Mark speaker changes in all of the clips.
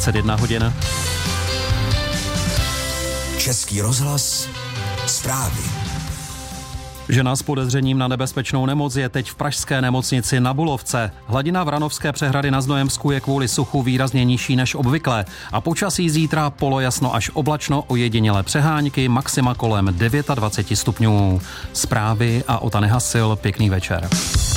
Speaker 1: 21 hodin.
Speaker 2: Český rozhlas, zprávy.
Speaker 1: Žena s podezřením na nebezpečnou nemoc je teď v pražské nemocnici na Bulovce. Hladina Vranovské přehrady na Znojemsku je kvůli suchu výrazně nižší než obvykle a počasí zítra polojasno až oblačno, ojedinělé přehánky, maxima kolem 29 stupňů. Zprávy a Ota Nehasil, pěkný večer.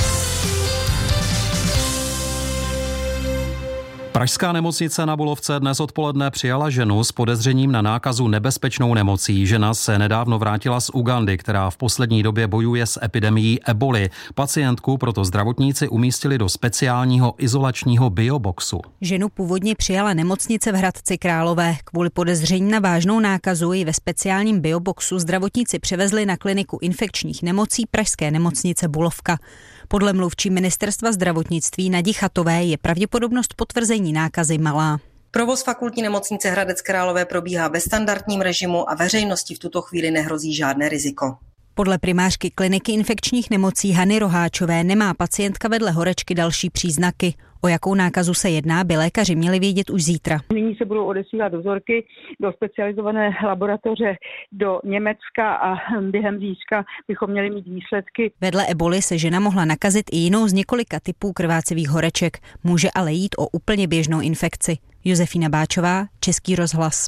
Speaker 1: Pražská nemocnice na Bulovce dnes odpoledne přijala ženu s podezřením na nákazu nebezpečnou nemocí. Žena se nedávno vrátila z Ugandy, která v poslední době bojuje s epidemií eboli. Pacientku proto zdravotníci umístili do speciálního izolačního bioboxu.
Speaker 3: Ženu původně přijala nemocnice v Hradci Králové. Kvůli podezření na vážnou nákazu ji ve speciálním bioboxu zdravotníci převezli na kliniku infekčních nemocí pražské nemocnice Bulovka. Podle mluvčí ministerstva zdravotnictví Nadi Chatové je pravděpodobnost potvrzení nákazy malá.
Speaker 4: Provoz fakultní nemocnice Hradec Králové probíhá ve standardním režimu a veřejnosti v tuto chvíli nehrozí žádné riziko.
Speaker 3: Podle primářky kliniky infekčních nemocí Hany Roháčové nemá pacientka vedle horečky další příznaky. O jakou nákazu se jedná, by lékaři měli vědět už zítra.
Speaker 5: Nyní se budou odesílat vzorky do specializované laboratoře do Německa a během zítřka bychom měli mít výsledky.
Speaker 3: Vedle eboli se žena mohla nakazit i jinou z několika typů krvácivých horeček. Může ale jít o úplně běžnou infekci. Josefína Báčová, Český rozhlas.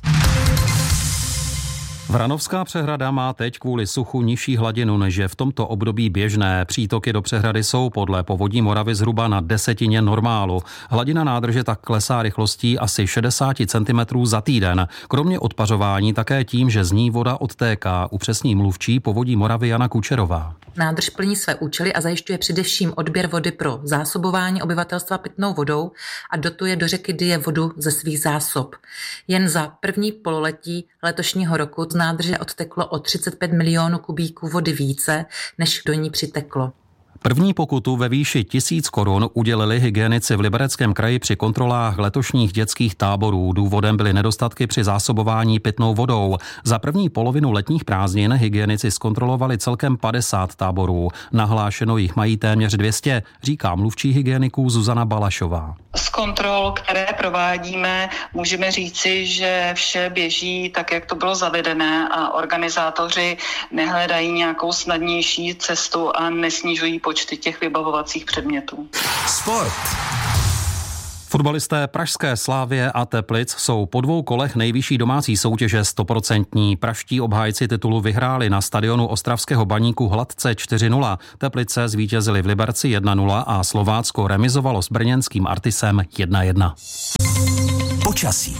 Speaker 1: Vranovská přehrada má teď kvůli suchu nižší hladinu, než je v tomto období běžné. Přítoky do přehrady jsou podle Povodí Moravy zhruba na desetině normálu. Hladina nádrže tak klesá rychlostí asi 60 cm za týden. Kromě odpařování také tím, že z ní voda odtéká, upřesní mluvčí Povodí Moravy Jana Kučerová.
Speaker 6: Nádrž plní své účely a zajišťuje především odběr vody pro zásobování obyvatelstva pitnou vodou a dotuje do řeky Dyje vodu ze svých zásob. Jen za první pololetí letošního roku z nádrže odteklo o 35 milionů kubíků vody více, než do ní přiteklo.
Speaker 1: První pokutu ve výši 1000 korun udělili hygienici v Libereckém kraji při kontrolách letošních dětských táborů. Důvodem byly nedostatky při zásobování pitnou vodou. Za první polovinu letních prázdnin hygienici zkontrolovali celkem 50 táborů. Nahlášeno jich mají téměř 200, říká mluvčí hygieniků Zuzana Balašová.
Speaker 7: Z kontrol, které provádíme, můžeme říci, že vše běží tak, jak to bylo zavedené a organizátoři nehledají nějakou snadnější cestu a nesnižují počty těch vybavovacích předmětů.
Speaker 2: Sport.
Speaker 1: Fotbalisté pražské Slavie a Teplic jsou po 2 kolech nejvyšší domácí soutěže 100%. Pražští obhájci titulu vyhráli na stadionu Ostravského Baníku hladce 4-0. Teplice zvítězili v Liberci 1-0 a Slovácko remizovalo s brněnským Artisem 1-1.
Speaker 2: Počasí.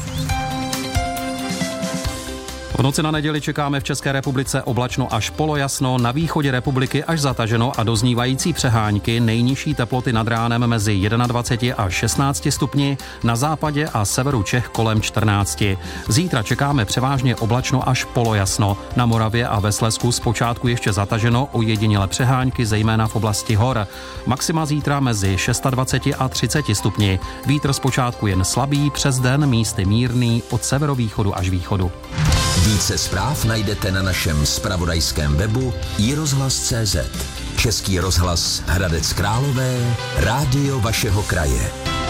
Speaker 1: V noci na neděli čekáme v České republice oblačno až polojasno, na východě republiky až zataženo a doznívající přehánky, nejnižší teploty nad ránem mezi 21 a 16 stupni, na západě a severu Čech kolem 14. Zítra čekáme převážně oblačno až polojasno, na Moravě a ve Slezsku zpočátku ještě zataženo, ojedinělé přehánky, zejména v oblasti hor. Maxima zítra mezi 26 a 30 stupni, vítr zpočátku jen slabý, přes den místy mírný, od severovýchodu až východu.
Speaker 2: Více zpráv najdete na našem zpravodajském webu iRozhlas.cz. Český rozhlas Hradec Králové, rádio vašeho kraje.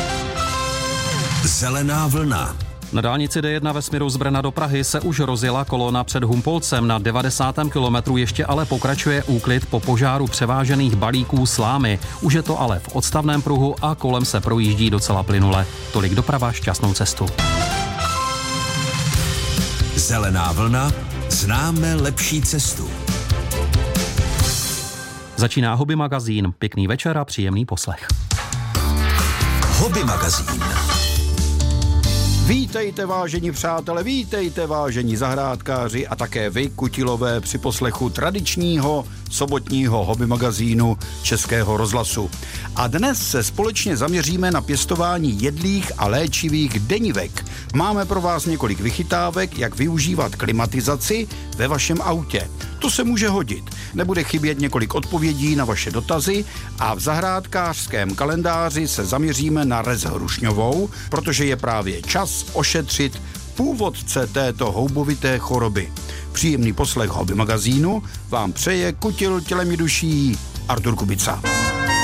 Speaker 2: Zelená vlna.
Speaker 1: Na dálnici D1 ve směru z Brna do Prahy se už rozjela kolona před Humpolcem. Na 90. kilometru ještě ale pokračuje úklid po požáru převážených balíků slámy. Už je to ale v odstavném pruhu a kolem se projíždí docela plynule. Tolik doprava, šťastnou cestu.
Speaker 2: Zelená vlna, známe lepší cestu.
Speaker 1: Začíná Hobby magazín. Pěkný večer a příjemný poslech.
Speaker 2: Hobby magazín.
Speaker 8: Vítejte, vážení přátelé, vítejte, vážení zahrádkáři a také vy, kutilové, při poslechu tradičního sobotního hobby magazínu Českého rozhlasu. A dnes se společně zaměříme na pěstování jedlých a léčivých denivek. Máme pro vás několik vychytávek, jak využívat klimatizaci ve vašem autě. To se může hodit. Nebude chybět několik odpovědí na vaše dotazy a v zahrádkářském kalendáři se zaměříme na rez hrušňovou, protože je právě čas ošetřit původce této houbovité choroby. Příjemný poslech hobby magazínu vám přeje kutil tělem i duší Artur Kubica.